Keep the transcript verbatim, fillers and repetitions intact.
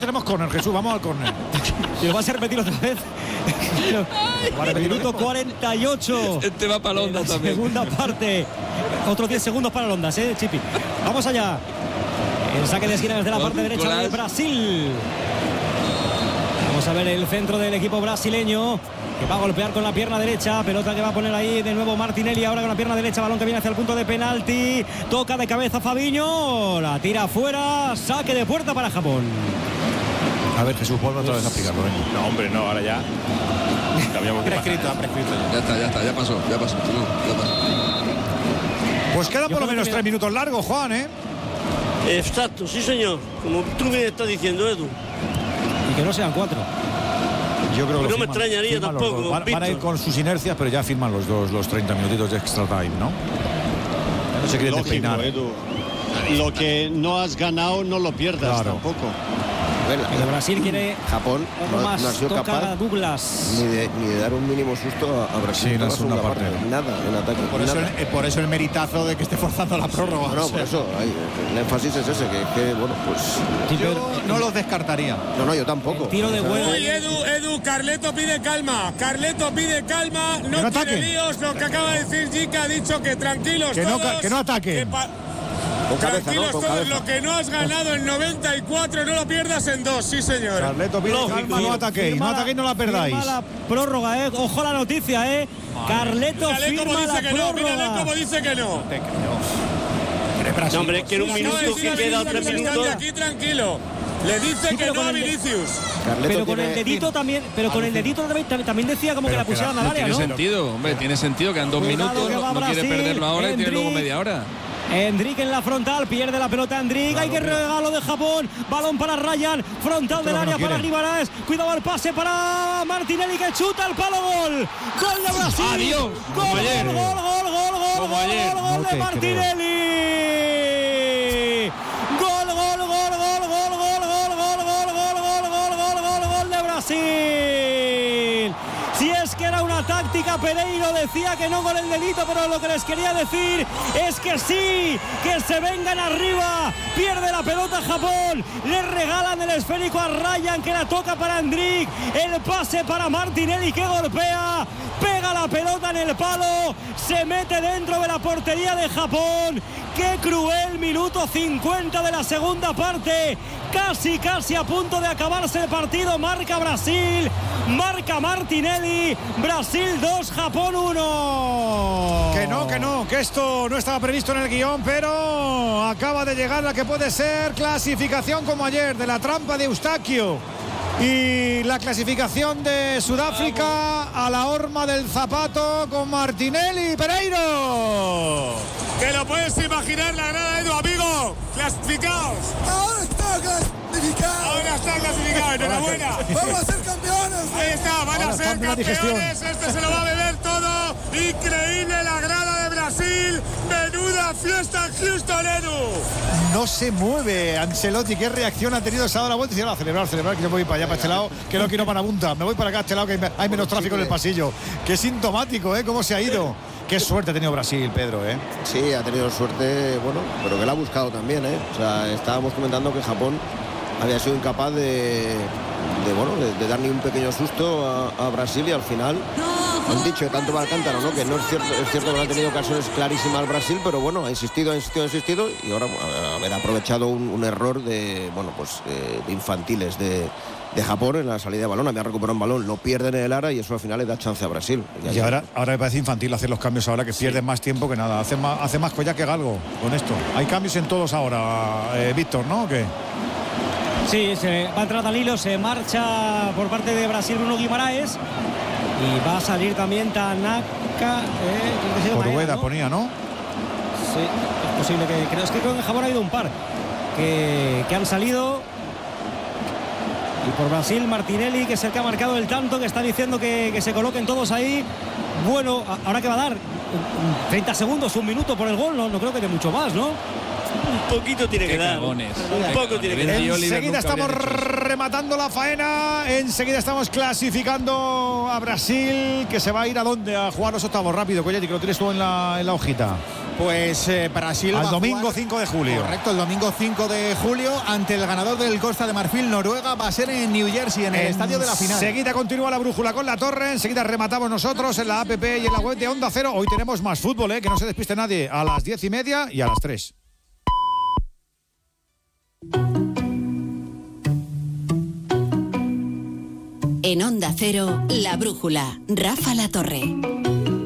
Tenemos córner, Jesús, vamos al córner. Y lo vas a repetir otra vez. Minuto cuarenta y ocho. Este va para Londa también. Segunda parte. Otros diez segundos para Londas, ¿eh, Chipi? Vamos allá. El saque de esquina desde la parte derecha de Brasil. Vamos a ver el centro del equipo brasileño, que va a golpear con la pierna derecha. Pelota que va a poner ahí de nuevo Martinelli. Ahora con la pierna derecha. Balón que viene hacia el punto de penalti. Toca de cabeza Fabinho. La tira afuera. Saque de puerta para Japón. A ver, Jesús, vuelve otra vez a explicarlo. ¿eh? No, hombre, no, ahora ya. Cambiamos prescrito, prescrito. Ya está, ya está, ya pasó, ya pasó. No, ya pasó. Pues quedan por lo menos tres minutos largos, Juan, ¿eh? Exacto, sí, señor. Como tú bien estás diciendo, Edu. Y que no sean cuatro. Yo creo que no me extrañaría tampoco. Van, van a ir con sus inercias, pero ya firman los dos los treinta minutitos de extra time, ¿no? Ya no se quieren despeinar. Edu. Lo que no has ganado no lo pierdas, claro. Tampoco. El Brasil quiere Japón no, más, no ha sido capaz a Douglas. Ni, de, ni de dar un mínimo susto a, a Brasil. Sí, en la segunda parte. parte. Nada en ataque. Por eso, el, por eso el meritazo de que esté forzando la prórroga. No, no, por eso hay, el énfasis es ese, que, que bueno, pues... Yo no los descartaría. No, no, yo tampoco. El tiro de vuelo. Uy, Edu, Edu, Carleto pide calma. Carleto pide calma. No, no quiere líos. Lo que acaba de decir Jica ha dicho que tranquilos que todos. No, que no ataque. Con cabeza, Tranquilos ¿no? Con todos, cabeza. Lo que no has ganado en noventa y cuatro no lo pierdas en dos, sí señor. Carleto pide calma, no ataquéis, no ataquéis, no la perdáis. Firma la prórroga, eh. Ojo la noticia, eh. Vale. Carleto mírale firma como dice la que prórroga. no, mírale como dice que no. No te creo. No, hombre, que en un minuto que queda tres minutos. Aquí tranquilo. Le dice sí, que no a Vinicius. Carleto pero con tiene... el dedito también, pero con el dedito también, también decía como pero que la pusieran al área, ¿no? Tiene sentido, hombre, tiene sentido que en dos Cuidado minutos no, no quiere perderlo ahora Endrick, y tiene luego media hora. Endrick en la frontal, pierde la pelota Endrick, claro, hay que regalo de Japón, balón para Ryan, frontal del área no para Guimaraes, cuidado el pase para Martinelli que chuta el palo, gol, gol de Brasil, adiós, gol, como ayer. gol, gol, gol, gol, gol, como gol, ayer. gol, gol no de Martinelli, gol, gol, gol, gol, gol, gol, gol, gol, gol, gol, gol, gol, gol, gol, gol de Brasil. Si es que era una táctica, Pereiro decía que no con el delito, pero lo que les quería decir es que sí, que se vengan arriba. Pierde la pelota Japón, le regalan el esférico a Ryan que la toca para Endrick, el pase para Martinelli que golpea, pega la pelota en el palo, se mete dentro de la portería de Japón. Qué cruel, minuto cincuenta de la segunda parte, casi casi a punto de acabarse el partido, marca Brasil, marca Martinelli, Brasil dos, Japón uno. Que no, que no, que esto no estaba previsto en el guión, pero acaba de llegar la que puede ser clasificación como ayer, de la trampa de Eustaquio. Y la clasificación de Sudáfrica a la horma del zapato con Martinelli. Pereiro. Que lo puedes imaginar la grada, Edu, amigo. Clasificados. Ahora está clasificado. Ahora está clasificado, enhorabuena. Vamos a ser campeones. Ahí está, van Ahora a ser campeones. Este se lo va a beber todo. Increíble la grada de Brasil. Menuda fiesta en Houston, Edu. No se mueve Ancelotti. ¿Qué reacción ha tenido? Se ha dado la vuelta y dice, no, a celebrar, celebrar, que yo voy para allá, para este lado, que no quiero para punta. Me voy para acá, a este lado, que hay menos tráfico en el pasillo. Qué sintomático, ¿eh? Cómo se ha ido. Qué suerte ha tenido Brasil, Pedro, ¿eh? Sí, ha tenido suerte, bueno, pero que la ha buscado también, ¿eh? O sea, estábamos comentando que Japón había sido incapaz de, de bueno, de, de dar ni un pequeño susto a, a Brasil y al final han dicho tanto para el cántaro, ¿no? Que no es cierto, es cierto que no ha tenido ocasiones clarísimas al Brasil, pero bueno, ha insistido, ha insistido, ha insistido y ahora haber aprovechado un, un error de, bueno, pues eh, de infantiles de de Japón en la salida de balón, había recuperado un balón, lo pierden en el área y eso al final le da chance a Brasil. Y, y ahora, ahora me parece infantil hacer los cambios ahora, que sí. Pierden más tiempo que nada, hace más, hace más collar que galgo con esto. Hay cambios en todos ahora, eh, Víctor, ¿no? ¿O qué? Sí, se va a entrar Danilo, se marcha por parte de Brasil Bruno Guimaraes y va a salir también Tanaka. Eh, Por Rueda ¿no? ponía, ¿no? Sí, es posible que creo, es que creo que en Japón ha habido un par que, que han salido. Y por Brasil, Martinelli, que es el que ha marcado el tanto, que está diciendo que, que se coloquen todos ahí. Bueno, ahora que va a dar treinta segundos, un minuto por el gol, no, no creo que dé mucho más, ¿no? Un poquito tiene que dar. Un poco tiene que dar. Enseguida estamos rematando la faena. Enseguida estamos clasificando a Brasil, que se va a ir a dónde, a jugar los octavos. Rápido, Coyetti, que lo tienes tú en la, en la hojita. Pues eh, Brasil al va a domingo jugar, cinco de julio. Correcto, el domingo cinco de julio ante el ganador del Costa de Marfil, Noruega. Va a ser en New Jersey, en el En estadio de la final. Enseguida continúa la brújula con la Torre. Enseguida rematamos nosotros en la app y en la web de Onda Cero. Hoy tenemos más fútbol, ¿eh? Que no se despiste nadie. A las diez y media y a las tres. En Onda Cero, la brújula. Rafa La Torre.